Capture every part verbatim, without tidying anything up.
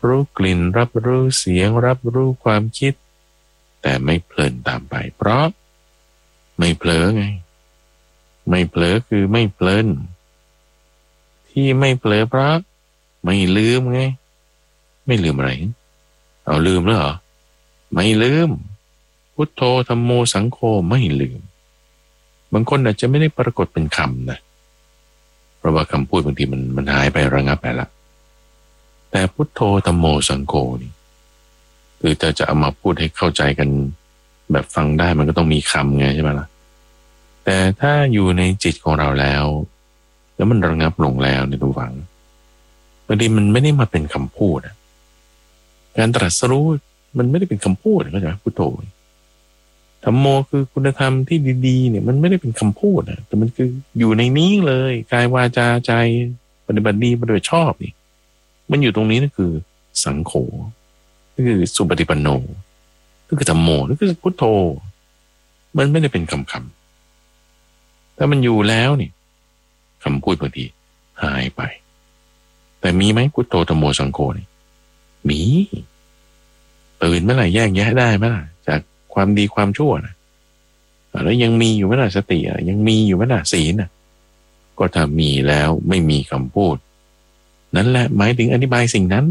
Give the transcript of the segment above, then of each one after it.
รู้กลิ่นรับรู้เสียงรับรู้ความคิดแต่ไม่เพลินตามไปเพราะไม่เผลอไงไม่เผลอคือไม่เพลินที่ไม่เผลอเพราะไม่ลืมไงไม่ลืมอะไรเอาลืมแล้วเหรอไม่ลืมพุทโธธัมโมสังโฆไม่ลืมบางคนอาจจะไม่ได้ปรากฏเป็นคำนะเพราะว่าคำพูดบางทีมันมันหายไประงับไปละแต่พุทโธธัมโมสังโฆนี่คือจะจะเอามาพูดให้เข้าใจกันแบบฟังได้มันก็ต้องมีคำไงใช่ไหมล่ะแต่ถ้าอยู่ในจิตของเราแล้วแล้วมันระงับลงแล้วในทุกฝังบางทีมันไม่ได้มาเป็นคำพูดอะการตรัสรู้มันไม่ได้เป็นคำพูดเข้าใจไหมพุทโธธัมโมคือคุณธรรมที่ดีๆเนี่ยมันไม่ได้เป็นคำพูดนะแต่มันคืออยู่ในนี้เลยกายวาจาใจปฏิบัติดีปฏิบัติชอบนี่มันอยู่ตรงนี้นั่นคือสังโฆนั่นคือสุปฏิปันโนนั่นคือธัมโมนั่นคือพุทโธมันไม่ได้เป็นคำคำถ้ามันอยู่แล้วนี่คำพูดบางทีหายไปแต่มีไหมพุทโธธัมโมสังโฆนี่มีตื่นเมื่อไหร่แยกแยะได้ไหมล่ะจากความดีความชั่วนะแล้วยังมีอยู่ไหมล่ะสติอ่ะยังมีอยู่ไหมล่ะศีลอ่ะก็ถ้ามีแล้วไม่มีคำพูดนั่นแหละหมายถึงอธิบายสิ่งนั้น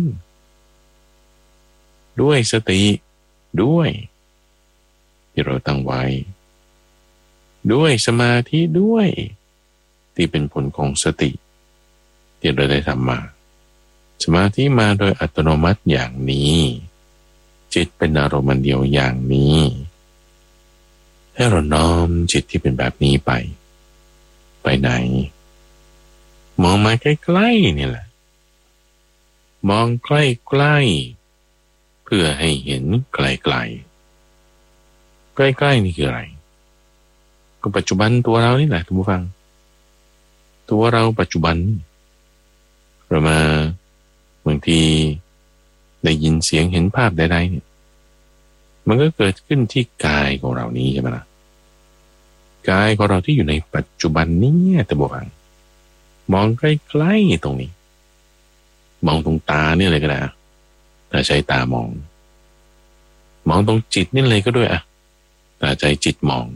ด้วยสติด้วยที่เราตั้งไว้ด้วยสมาธิด้วยที่เป็นผลของสติที่เราได้ทำมาสมาธิมาโดยอัตโนมัติอย่างนี้จิตเป็นอารมณ์เดียวอย่างนี้ให้เราน้อมจิตที่เป็นแบบนี้ไปไปไหนมองมาใกล้ๆนี่แหละมองใกล้ๆเพื่อให้เห็นไกลๆใกล้ๆนี่คืออะไรก็ปัจจุบันตัวเรานี่แหละท่านผู้ฟังตัวเราปัจจุบันเรามาบางทีได้ยินเสียงเห็นภาพใดๆเนี่ยมันก็เกิดขึ้นที่กายของเรานี้ใช่ไหมล่ะกายของเราที่อยู่ในปัจจุบันนี้แต่บอกว่ามองใกล้ๆตรงนี้มองตรงตาเนี่ยเลยก็ได้ถ้าใช้ตามองมองตรงจิตนี่เลยก็ด้วยอ่ะถ้าใจจิตมอง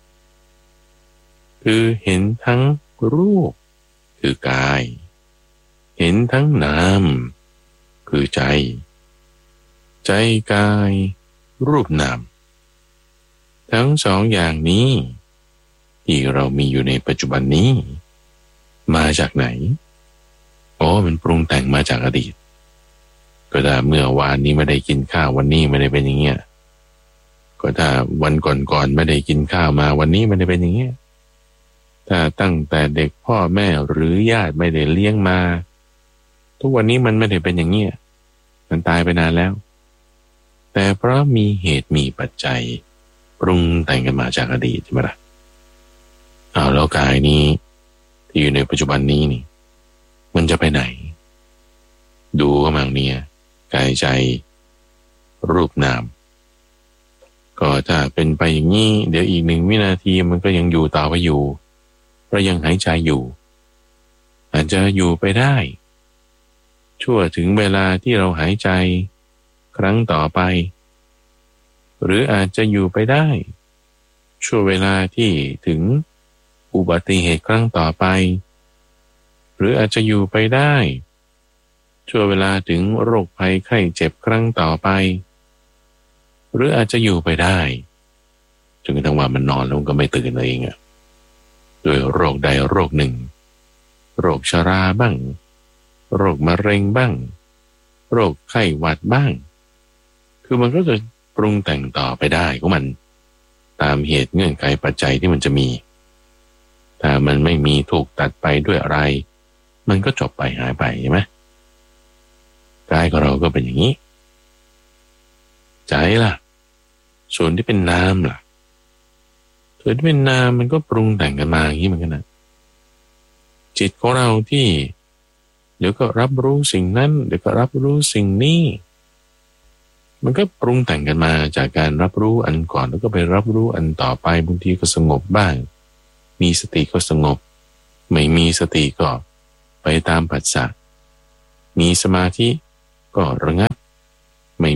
คือเห็นทั้งรูปคือกายเห็นทั้งนามคือใจใจกายรูปนามทั้งสองอย่างนี้ที่เรามีอยู่ในปัจจุบันนี้มาจากไหนอ๋อมันปรุงแต่งมาจากอดีตก็ถ้าเมื่อวานนี้ไม่ได้กินข้าววันนี้ไม่ได้เป็นอย่างเงี้ยก็ถ้าวันก่อนๆไม่ได้กินข้าวมาวันนี้ไม่ได้เป็นอย่างเงี้ยถ้าตั้งแต่เด็กพ่อแม่หรือญาติไม่ได้เลี้ยงมาทุกวันนี้มันไม่ได้เป็นอย่างเงี้ยมันตายไปนานแล้วแต่เพราะมีเหตุมีปัจจัยปรุงแต่งกันมาจากอดีตใช่ไหมล่ะเอาแล้วกายนี้ที่อยู่ในปัจจุบันนี้นี่มันจะไปไหนดูก็มังเนี่ยกายใจรูปนามก็ถ้าเป็นไปอย่างนี้เดี๋ยวอีกหนึ่งวินาทีมันก็ยังอยู่ต่อไปอยู่เพราะยังหายใจอยู่อาจจะอยู่ไปได้ชั่วถึงเวลาที่เราหายใจครั้งต่อไปหรืออาจจะอยู่ไปได้ชั่วเวลาที่ถึงอุบัติเหตุครั้งต่อไปหรืออาจจะอยู่ไปได้ชั่วเวลาถึงโรคภัยไข้เจ็บครั้งต่อไปหรืออาจจะอยู่ไปได้จนกระทั่งว่ามันนอนแล้วก็ไม่ตื่นเลยเองอะโดยโรคใดโรคหนึ่งโรคชราบ้างโรคมะเร็งบ้างโรคไข้หวัดบ้างคือมันก็จะปรุงแต่งต่อไปได้ของมันตามเหตุเงื่อนไขปัจจัยที่มันจะมีถ้ามันไม่มีถูกตัดไปด้วยอะไรมันก็จบไปหายไปใช่ไหมกายของเราก็เป็นอย่างนี้ใจล่ะส่วนที่เป็นนามล่ะส่วนที่เป็นนามมันก็ปรุงแต่งกันมาอย่างนี้เหมือนกันนะจิตของเราที่เดี๋ยวก็รับรู้สิ่งนั้นเดี๋ยวก็รับรู้สิ่งนี้มันก็ปรุงแต่งกันมาจากการรับรู้อันก่อนแล้วก็ไปรับรู้อันต่อไปบางทีก็สงบบ้างมีสติก็สงบไม่มีสติก็ไปตามผัสสะมีสมาธิก็ระงับ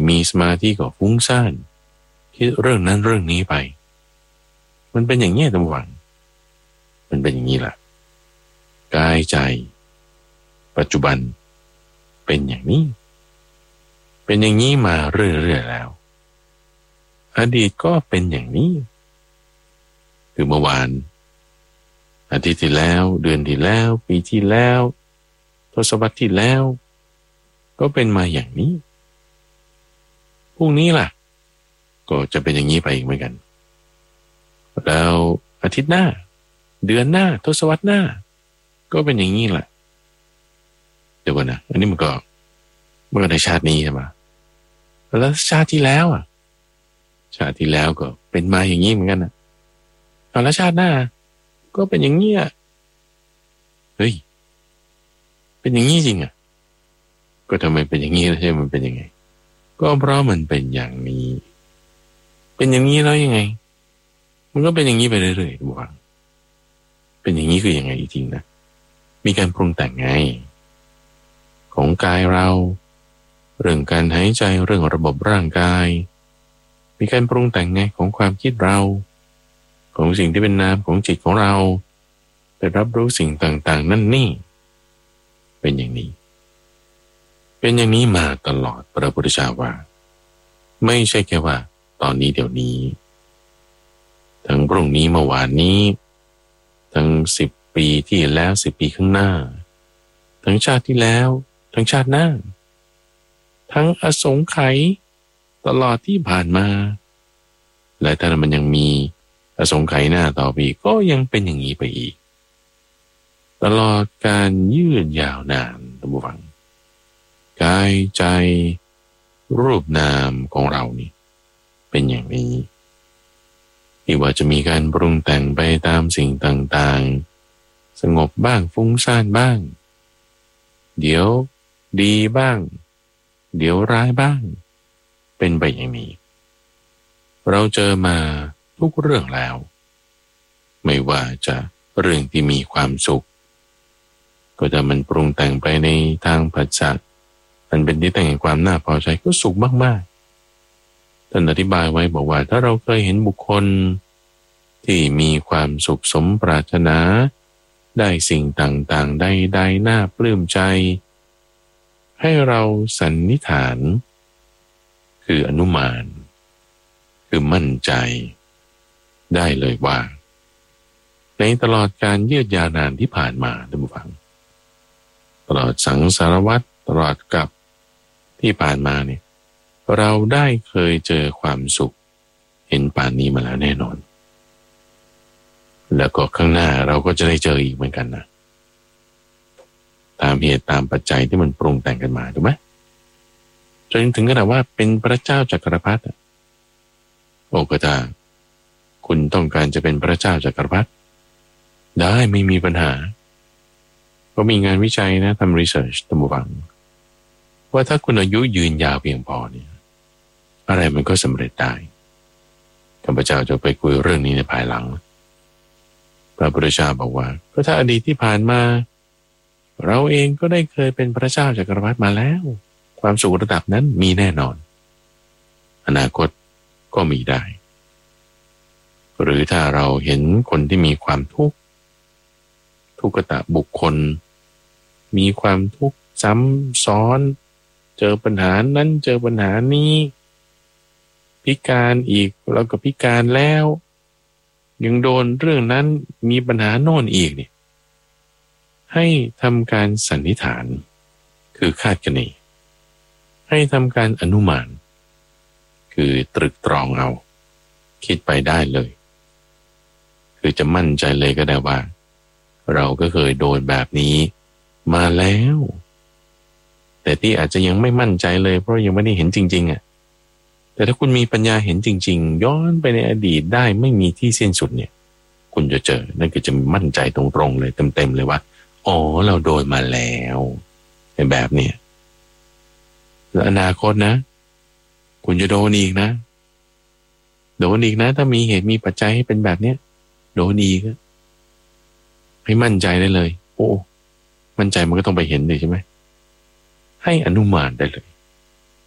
มีสมาธิก็ฟุ้งซ่านคิดเรื่องนั้นเรื่องนี้ไปมันเป็นอย่างนี้ตำหวังมันเป็นอย่างนี้แหละกายใจปัจจุบันเป็นอย่างนี้เป็นอย่างนี้มาเรื่อยๆแล้วอดีตก็เป็นอย่างนี้คือเมื่อวานอาทิตย์ที่แล้วเดือนที่แล้วปีที่แล้วทศวรรษที่แล้วก็เป็นมาอย่างนี้พรุ่งนี้ล่ะก็จะเป็นอย่างนี้ไปอีกเหมือนกันแล้วอาทิตย์หน้าเดือนหน้าทศวรรษหน้าก็เป็นอย่างนี้แหละเดี๋ยวก่อนนะอันนี้มันก็เมื่อในชาตินี้ใช่ไหมแล้วชาติที่แล้วอ่ะชาติที่แล้วก็เป็นมาอย่างนี้เหมือนกันนะตอนละชาติหน้าก็เป็นอย่างนี้อ่ะเฮ้ยเป็นอย่างนี้จริงอ่ะก็ทำไมเป็นอย่างนี้แล้วใช่มันเป็นยังไงก็เพราะมันเป็นอย่างนี้เป็นอย่างนี้แล้วยังไงมันก็เป็นอย่างนี้ไปเรื่อยๆทุกวันเป็นอย่างนี้คือยังไงจริงๆนะมีการปรุงแต่งไงของกายเราเรื่องการหายใจเรื่องระบบร่างกายมีการปรุงแต่งไงของความคิดเราของสิ่งที่เป็นนามของจิตของเราไปรับรู้สิ่งต่างๆนั่นนี่เป็นอย่างนี้เป็นอย่างนี้มาตลอดพระพุทธเจ้าว่าไม่ใช่แค่ว่าตอนนี้เดี๋ยวนี้ทั้งพรุ่งนี้เมื่อวานนี้ทั้งสิบปีที่แล้วสิบปีข้างหน้าทั้งชาติที่แล้วทั้งชาติหน้าทั้งอสงไขยตลอดที่ผ่านมาและถ้ามันยังมีอสงไขยหน้าต่อไปก็ยังเป็นอย่างนี้ไปอีกตลอดการยืดยาวนานท่านผู้ฟังกายใจรูปนามของเรานี่เป็นอย่างนี้ที่ว่าจะมีการปรุงแต่งไปตามสิ่งต่างๆสงบบ้างฟุ้งซ่านบ้างเดี๋ยวดีบ้างเดี๋ยวร้ายบ้างเป็นไปอย่างนี้เราเจอมาทุกเรื่องแล้วไม่ว่าจะเรื่องที่มีความสุขก็จะมันปรุงแต่งไปในทางผัสสะมันเป็นที่แต่งแห่งความน่าพอใจก็สุขมากๆท่านอธิบายไว้บอกว่าถ้าเราเคยเห็นบุคคลที่มีความสุขสมปรารถนาได้สิ่งต่างๆใดๆน่าปลื้มใจให้เราสันนิษฐานคืออนุมานคือมั่นใจได้เลยว่าในตลอดการยืดยาวนานที่ผ่านมาท่านผู้ฟังตลอดสังสารวัฏตลอดกับที่ผ่านมาเนี่ยเราได้เคยเจอความสุขเห็นป่านนี้มาแล้วแน่นอนแล้วก็ข้างหน้าเราก็จะได้เจออีกเหมือนกันนะตามเหตุตามปัจจัยที่มันปรุงแต่งกันมาถูกไหมจนถึงขนาดว่าเป็นพระเจ้าจักรพรรดิโอ้ก็ถ้าคุณต้องการจะเป็นพระเจ้าจักรพรรดิได้ไม่มีปัญหาก็มีงานวิจัยนะทำรีเสิร์ชตั้งบังว่าถ้าคุณอายุยืนยาวเพียงพอเนี่ยอะไรมันก็สำเร็จได้ข้าพเจ้าจะไปคุยเรื่องนี้ในภายหลังพระพุทธเจ้าบอกว่าก็ถ้าอดีตที่ผ่านมาเราเองก็ได้เคยเป็นพระเจ้าจักรพรรดิมาแล้วความสุขระดับนั้นมีแน่นอนอนาคตก็มีได้หรือถ้าเราเห็นคนที่มีความทุกข์ทุกขตะบุคคลมีความทุกข์ซ้ำซ้อนเจอปัญหานั้นเจอปัญหานี้พิการอีกแล้วก็พิการแล้วยังโดนเรื่องนั้นมีปัญหาโน่นอีกเนี่ยให้ทำการสันนิษฐานคือคาดคะเนให้ทำการอนุมานคือตรึกตรองเอาคิดไปได้เลยคือจะมั่นใจเลยก็ได้ว่าเราก็เคยโดนแบบนี้มาแล้วแต่ที่อาจจะยังไม่มั่นใจเลยเพราะยังไม่ได้เห็นจริงๆอ่ะแต่ถ้าคุณมีปัญญาเห็นจริงๆย้อนไปในอดีตได้ไม่มีที่สิ้นสุดเนี่ยคุณจะเจอนั่นคือจะมั่นใจตรงๆเลยเต็มๆเลยว่าอ๋อเราโดนมาแล้วในแบบเนี้ยแล้วอนาคตนะคุณจะโดนอีกนะโดนอีกนะถ้ามีเหตุมีปัจจัยให้เป็นแบบเนี้ยโดนอีกให้มั่นใจได้เลยโอ้มั่นใจมันก็ต้องไปเห็นเลยใช่ไหมให้อนุมานได้เลย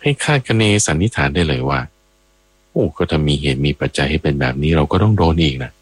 ให้คาดคะเนสันนิษฐานได้เลยว่าโอ้ก็ถ้ามีเหตุมีปัจจัยให้เป็นแบบนี้เราก็ต้องโดนอีกนะ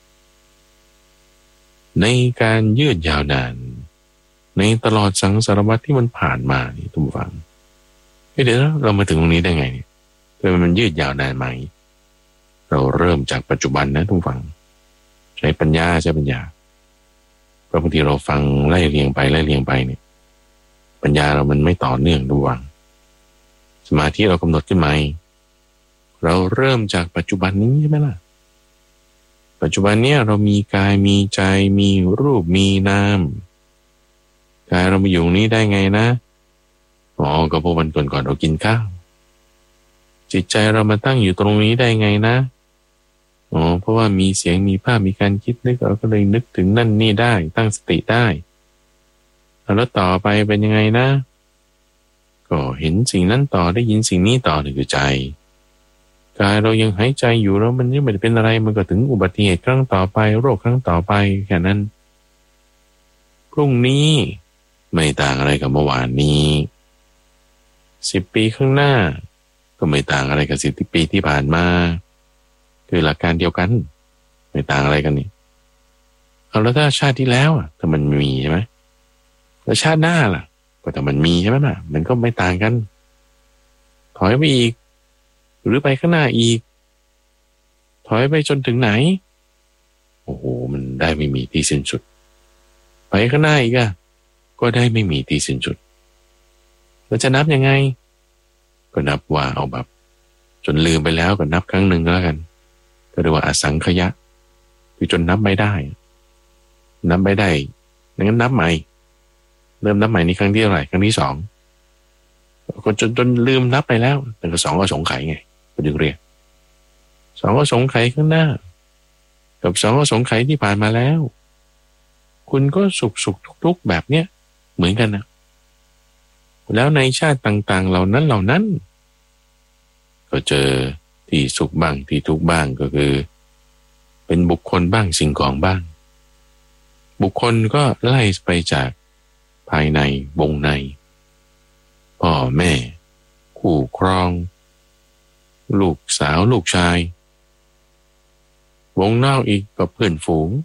ในการยืดยาวนานในตลอดสังสารวัฏที่มันผ่านมานี่ทุกฝังเดี๋ยวเรามาถึงตรงนี้ได้ไงเนี่ยทำไมมันยืดยาวนานไหมเราเริ่มจากปัจจุบันนะทุกฝังใช้ปัญญาใช้ปัญญาเพราะบางทีเราฟังไล่เรียงไปไล่เรียงไปเนี่ยปัญญาเรามันไม่ต่อเนื่องทุกฝังสมาธิเรากำหนดขึ้นมาเราเริ่มจากปัจจุบันนี้ใช่ไหมล่ะปัจจุบันเนี้ยเรามีกายมีใจมีรูปมีนามกายเรามาอยู่นี้ได้ไงนะอ๋อก็เพราะวันก่อนก่อนเรากินข้าวจิตใจเรามาตั้งอยู่ตรงนี้ได้ไงนะอ๋อเพราะว่ามีเสียงมีภาพมีการคิดนึกเราก็เลยนึกถึงนั่นนี่ได้ตั้งสติได้แล้วต่อไปเป็นยังไงนะก็เห็นสิ่งนั้นต่อได้ยินสิ่งนี้ต่อนี่คือใจกายเรายังหายใจอยู่แล้วมันยังไม่ได้เป็นอะไรมันก็ถึงอุบัติเหตุครั้งต่อไปโรคครั้งต่อไปแค่นั้นพรุ่งนี้ไม่ต่างอะไรกับเมื่อวานนี้สิบปีข้างหน้าก็ไม่ต่างอะไรกับสิบปีที่ผ่านมาคือหลักการเดียวกันไม่ต่างอะไรกันนี่เอาแล้วถ้าชาติที่แล้วอ่ะถ้ามันมีใช่ไหมแล้วชาติหน้าล่ะก็ถ้ามันมีใช่ไหมล่ะมันก็ไม่ต่างกันถอยไปอีกหรือไปข้างหน้าอีกถอยไปจนถึงไหนโอ้โหมันได้ไม่มีที่สิ้นสุดไปข้างหน้าอีกอ่ะก็ได้ไม่มีที่สิ้นสุดเราจะนับยังไงก็นับว่าเอาแบบจนลืมไปแล้วก็นับครั้งหนึ่งก็แล้วกันก็เรียกว่าอสังขยะคือจนนับไม่ได้นับไม่ได้งั้นนับใหม่เริ่มนับใหม่นี่ครั้งที่เท่าไหร่ครั้งที่สองก็จนจนลืมนับไปแล้วแต่ก็สองก็สงไข่ไงก็ดึงเรียกสองก็สงไข่ข้างหน้ากับสองก็สงไข่ที่ผ่านมาแล้วคุณก็สุขสุขทุกทุกแบบเนี้ยเหมือนกันนะแล้วในชาติต่างๆเหล่านั้นเหล่านั้นก็เจอที่สุขบ้างที่ทุกข์บ้างก็คือเป็นบุคคลบ้างสิ่งของบ้างบุคคลก็ไล่ไปจากภายในวงในพ่อแม่คู่ครองลูกสาวลูกชายวงนอกอีกก็เพื่อนฝูง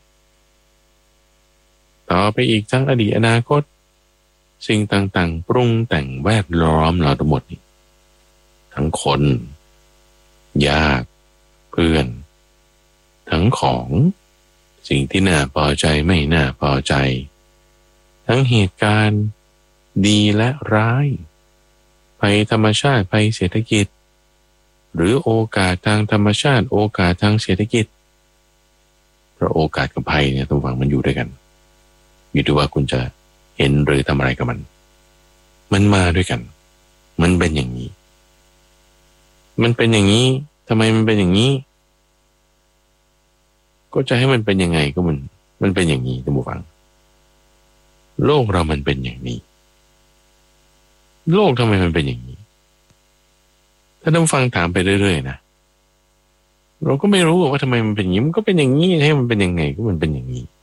ต่อไปอีกทั้งอดีตอนาคตสิ่งต่างๆปรุงแต่งแวดล้อมเราทั้งหมดนี้ทั้งคนญาติเพื่อนทั้งของสิ่งที่น่าพอใจไม่น่าพอใจทั้งเหตุการณ์ดีและร้ายภัยธรรมชาติภัยเศรษฐกิจหรือโอกาสทางธรรมชาติโอกาสทางเศรษฐกิจเพราะโอกาสกับภัยเนี่ยต้องฟังมันอยู่ด้วยกันอยู่ที่ว่าคุณจะเห็นหรือทำอะไรกับมันมันมาด้วยกันมันเป็นอย่างนี้มันเป็นอย่างนี้ทำไมมันเป็นอย่างนี้ก็จะให้มันเป็นยังไงก็มันมันเป็นอย่างนี้ท่านผู้ฟังโลกเรามันเป็นอย่างนี้โลกทำไมมันเป็นอย่างนี้ถ้าท่านผู้ฟังถามไปเรื่อยๆนะเราก็ไม่รู้ว่าทำไมมันเป็นอย่างนี้มันก็เป็นอย่างนี้ให้มันเป็นยังไงก็มันเป็นอย่างนี้